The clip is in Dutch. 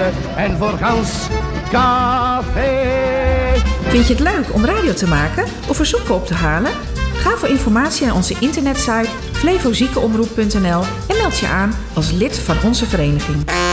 en voor gans café. Vind je het leuk om radio te maken of verzoeken op te halen? Ga voor informatie naar onze internetsite flevoziekenomroep.nl en meld je aan als lid van onze vereniging.